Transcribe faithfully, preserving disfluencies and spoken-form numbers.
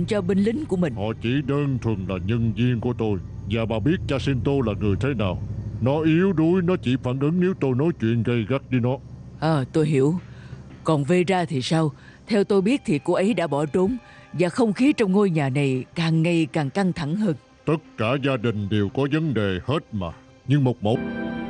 cho binh lính của mình. Họ chỉ đơn thuần là nhân viên của tôi. Và bà biết Jacinto là người thế nào. Nó yếu đuối, nó chỉ phản ứng nếu tôi nói chuyện gay gắt với nó. Ờ, tôi hiểu. Còn Vera thì sao? Theo tôi biết thì cô ấy đã bỏ trốn, và không khí trong ngôi nhà này càng ngày càng căng thẳng hơn. Tất cả gia đình đều có vấn đề hết mà. Nhưng một một